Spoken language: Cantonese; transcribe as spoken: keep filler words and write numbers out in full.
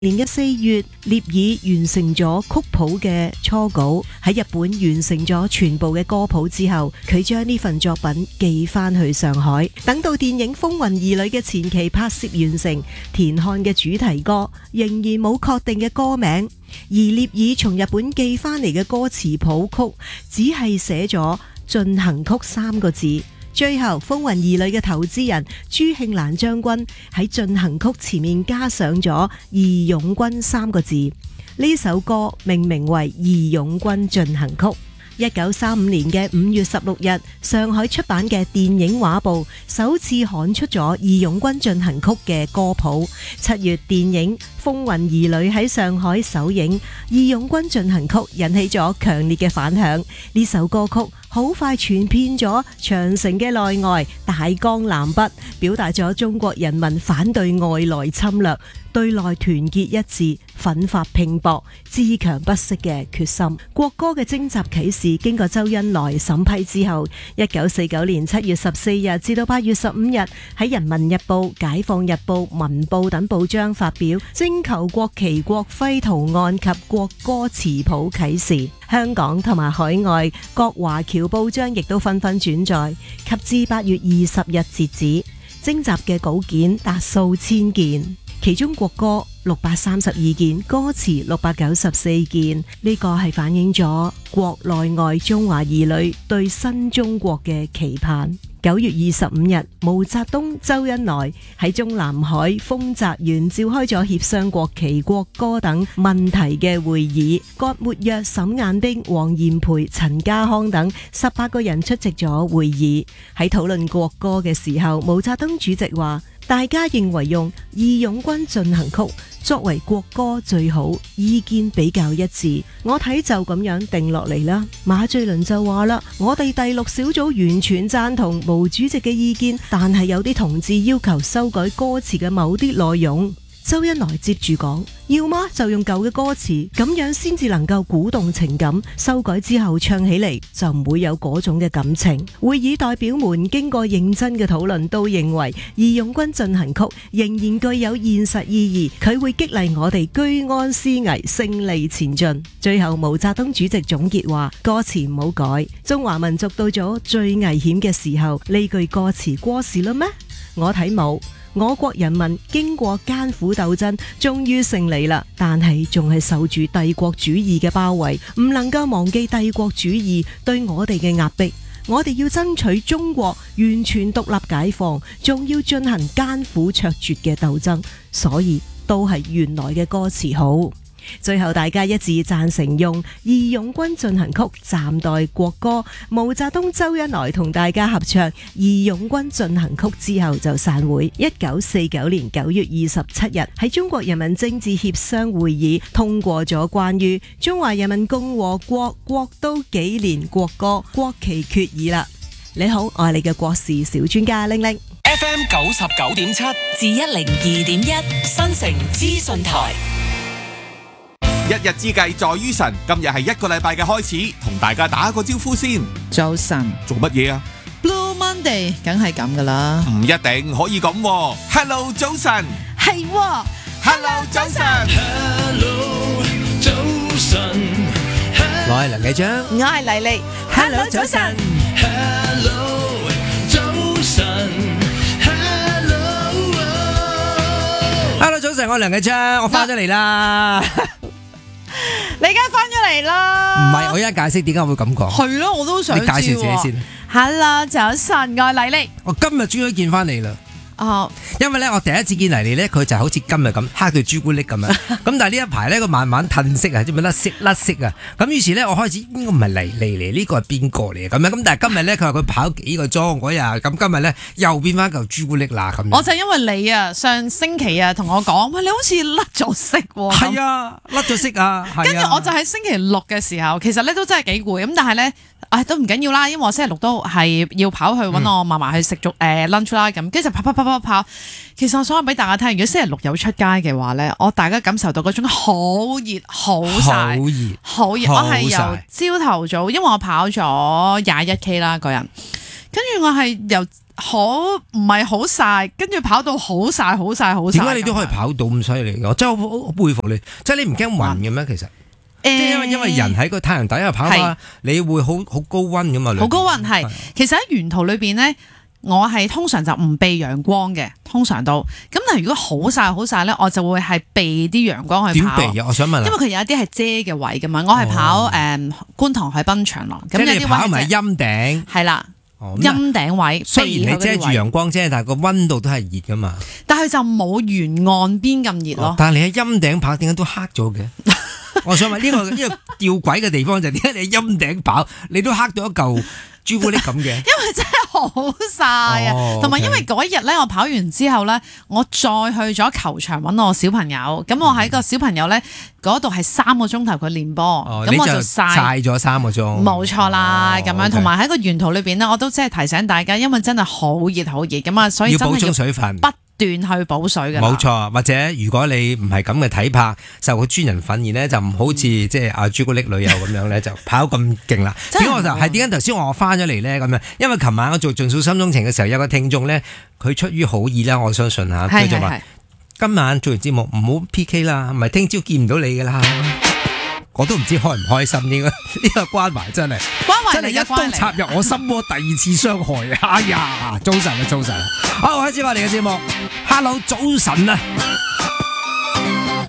年嘅四月，聶耳完成咗曲譜嘅初稿，喺日本完成咗全部嘅歌譜之後，佢將呢份作品寄翻去上海。等到電影《風雲兒女》嘅前期拍攝完成，田漢嘅主題歌仍然冇確定嘅歌名，而聶耳從日本寄翻嚟嘅歌詞譜曲，只係寫咗進行曲三個字。最後，《風雲兒女》嘅投資人朱慶蘭將軍喺進行曲前面加上咗義勇軍三個字，呢首歌命名為《義勇軍進行曲》。一九三五年嘅五月十六日，上海出版嘅電影畫報首次刊出咗《義勇軍進行曲》嘅歌譜。七月，電影《風雲兒女》喺上海首映，《義勇軍進行曲》引起咗強烈嘅反響。呢首歌曲好快傳遍咗長城嘅內外、大江南北，表達咗中國人民反對外來侵略、對內團結一致、奮發拼搏、自強不息嘅決心。國歌嘅徵集啟事經過周恩來審批之後，一九四九年七月十四日至到八月十五日喺《人民日報》、《解放日報》、《文報》等報章發表徵求國旗國徽圖案及國歌詞譜啟事。香港同埋海外各華僑報章亦都紛紛轉載，及至八月二十日截止，徵集嘅稿件達數千件。其中國歌六百三十二件，歌詞六百九十四件，呢個係反映咗國內外中華兒女對新中國嘅期盼。九月二十五日，毛澤東、周恩來喺中南海豐澤園召開咗協商國旗國歌等問題嘅會議，葛末若、沈雁冰、黃炎培、陳家康等十八個人出席咗會議。喺討論國歌嘅時候，毛澤東主席話：大家認為用義勇軍進行曲作為國歌最好，意見比較一致，我睇就咁樣定落嚟啦。馬敘倫就話啦：我哋第六小組完全贊同毛主席嘅意見，但係有啲同志要求修改歌詞嘅某啲內容。周恩來接住講：要麼就用舊嘅歌詞，咁樣先至能夠鼓動情感，修改之後唱起嚟就唔會有嗰種嘅感情。會議代表們經過認真嘅討論，都認為義勇軍進行曲仍然具有現實意義，佢會激勵我哋居安思危，勝利前進。最後毛澤東主席總結話：歌詞唔好改，中華民族到咗最危險嘅時候，呢句歌詞過時啦咩？我睇冇。我國人民經過艱苦鬥爭，終於勝利啦，但係仲係受住帝國主義嘅包圍，唔能夠忘記帝國主義對我哋嘅壓迫。我哋要爭取中國完全獨立解放，仲要進行艱苦卓絕嘅鬥爭，所以都係原來嘅歌詞好。最後大家一致贊成用義勇軍進行曲暫代國歌，毛澤東、周恩來同大家合唱義勇軍進行曲之後就散會。一九四九年九月二十七日喺中國人民政治協商會議通過咗關於中華人民共和國國都紀念國歌國旗決議啦。你好，我係你嘅國事小專家玲玲。 F M 九十九點七至一零二點一新城資訊台。 一日之計在於晨，今日係一個禮拜嘅開始，同大家打個招呼先。 早晨， 做乜嘢啊 Blue Monday 梗係咁噶啦， 唔一定可以咁。Hello 早晨， 係喎 Hello 早晨 Hello 早晨， 我係梁繼章， 我係麗麗 Hello 早晨 Hello 早晨 Hello Hello 早晨，我係梁繼章，我翻咗嚟啦。 你而家翻咗嚟啦？ 唔係，我而家解釋點解我會咁講。 係咯，我都想知。 你介紹自己先。 Hello 早晨，我係麗麗。 我今日終於見翻你啦。 哦， 因為咧，我第一次見嚟你咧，佢就好似今日咁黑到朱古力咁樣。咁但係呢一排咧，佢慢慢褪色啊，知唔知甩色甩色啊？咁於是咧，我開始應該唔係麗麗嚟，呢個係邊個嚟？咁樣咁，但係今日咧，佢話佢跑幾個鐘嗰日，咁今日咧又變翻嚿朱古力啦咁。 我就因為你啊，上星期啊同我講，喂，你好似甩咗色喎。 係啊，甩咗色啊。 跟住我就喺星期六嘅時候，其實咧都真係幾攰咁，但係咧。唉，都唔緊要啦，因為我星期六都係要跑去揾我嫲嫲去食粥誒 lunch 啦，咁跟住就跑跑跑跑跑。其實我想話俾大家聽，如果星期六有出街嘅話咧，我大家感受到嗰種好熱、好曬、 好熱、 好熱。我係由朝頭早，因為我跑咗廿一 K 啦嗰日，跟住我係由好唔係好曬，跟住跑到好曬好曬好曬。 點解你都可以跑到咁犀利？我真係好好好佩服你，即係你唔驚暈嘅咩？其實。即係因為因為人喺個太陽底下跑啊，你會好好高溫噶嘛， 好高溫係。其實喺沿途裏邊咧，我係通常就唔避陽光嘅，通常都。咁但係如果好曬好曬咧，我就會係避啲陽光去跑。 點避啊？我想問啊。 因為佢有一啲係遮嘅位噶嘛，我係跑誒觀塘海濱長廊。 即係你跑埋陰頂。 係啦。陰頂位， 雖然你遮住陽光啫，但係個溫度都係熱噶嘛。 但係就冇沿岸邊咁熱咯。 但係你喺陰頂跑，點解都黑咗嘅？我想問呢個呢個吊詭嘅地方就係點解你陰頂跑，你都黑到一嚿朱古力咁嘅？因為真係好曬啊，同埋因為嗰日咧，我跑完之後咧，我再去咗球場揾我小朋友，咁我喺個小朋友咧嗰度係三個鐘頭佢練波，咁我就曬曬咗三個鐘， 冇錯啦，咁樣同埋喺個沿途裏邊咧，我都即係提醒大家，因為真係好熱好熱咁啊，所以真係要補充水分。 斷去補水嘅， 冇錯。或者如果你唔係咁嘅體魄，受過專人訓練咧，就唔好似即係阿朱古力女友咁樣咧，就跑咁勁啦。點解我就係點解頭先我翻咗嚟咧咁樣？因為琴晚我做盡數心中情嘅時候，有個聽眾咧，佢出於好意啦，我相信嚇，佢就話今晚做完節目唔好 P K 啦，唔係聽朝見唔到你噶啦。我都唔知開唔開心呢個呢個關懷真係，真係一刀插入我心窩，第二次傷害。哎呀，早晨啊，早晨啊，好，開始我哋嘅節目。Hello，早晨啊！